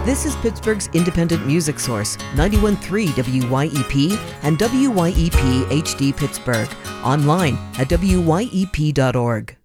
This is Pittsburgh's independent music source, 91.3 WYEP and WYEP HD Pittsburgh. Online at wyep.org.